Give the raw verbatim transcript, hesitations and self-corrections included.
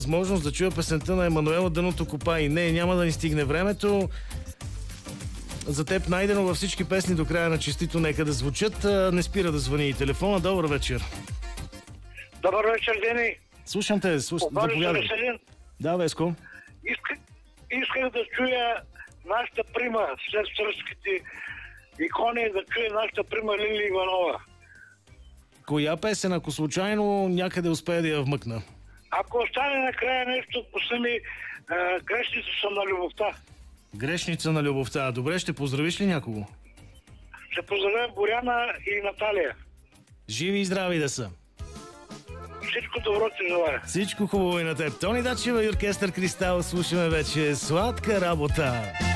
възможност да чуя песента на Емануела "Дъното копа" и не, няма да ни стигне времето. За теб найдено във всички песни до края на "Честито" нека да звучат. Не спира да звъни и телефона. Добър вечер. Добър вечер, Дени. Слушам те. Слуш... Заповядай. Да, Веско. Исках, исках да чуя нашата прима след сръбските икони, да чуя нашата прима Лили Иванова. Коя песен, ако случайно някъде успее да я вмъкна? Ако остане накрая нещо, пусни ми "Грешница съм на любовта". Грешница на любовта. Добре, ще поздравиш ли някого? Ще поздравя Боряна и Наталия. Живи и здрави да са. Всичко добро ти желая. Всичко хубаво и на теб. Тони Дачева и оркестър "Кристал" слушаме вече "Сладка работа".